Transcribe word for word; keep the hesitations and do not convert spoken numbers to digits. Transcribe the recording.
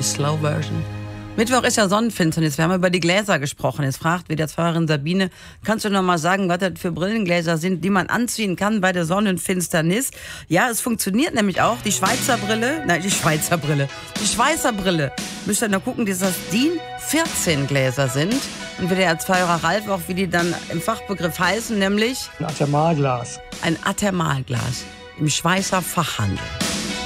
die Slow Version. Mittwoch ist ja Sonnenfinsternis. Wir haben über die Gläser gesprochen. Jetzt fragt wieder Pfarrerin Sabine, kannst du noch mal sagen, was das für Brillengläser sind, die man anziehen kann bei der Sonnenfinsternis? Ja, es funktioniert nämlich auch. Die Schweizer Brille, nein, die Schweizer Brille, die Schweizer Brille. Müsst ihr noch gucken, dass das D I N vierzehn Gläser sind. Und wie der Erzpfarrer Ralf auch, wie die dann im Fachbegriff heißen, nämlich ein Athermalglas. Ein Athermalglas im Schweizer Fachhandel.